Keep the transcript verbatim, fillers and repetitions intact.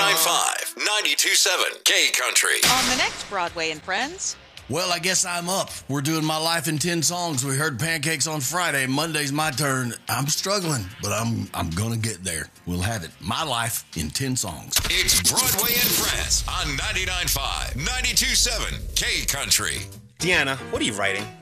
ninety-nine point five, ninety-two point seven K Country. On the next Broadway and Friends. Well, I guess I'm up. We're doing My Life in ten songs. We heard Pancakes on Friday. Monday's my turn. I'm struggling, but I'm I'm gonna get there. We'll have it. My Life in ten songs. It's Broadway and Friends on ninety-nine point five, ninety-two point seven K Country. Deanna, what are you writing?